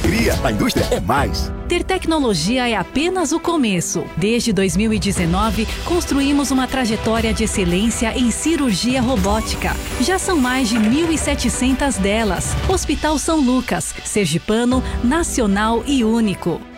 alegria. A indústria é mais. Ter tecnologia é apenas o começo. Desde 2019, construímos uma trajetória de excelência em cirurgia robótica. Já são mais de 1.700 delas. Hospital São Lucas, sergipano, nacional e único.